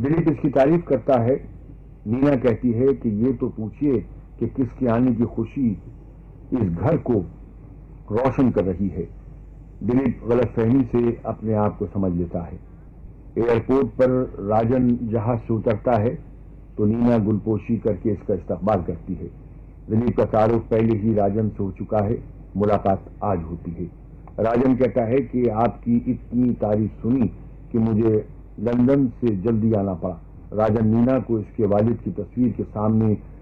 दिलीप इसकी तारीफ करता है। नीना कहती है कि ये तो पूछिए कि किसके आने की खुशी इस घर को रोशन कर रही है। दिलीप गलतफहमी से अपने आप को समझ लेता है। एयरपोर्ट पर राजन जहाज से उतरता है तो नीना गुलपोशी करके इसका इस्तकबाल करती है। दिलीप का तारुफ पहले ही राजन से हो चुका है, मुलाकात आज होती है। राजन कहता है कि आपकी इतनी तारीफ सुनी कि मुझे लंदन से जल्दी आना पड़ा। राजन नीना को इसके वालिद की तस्वीर के सामने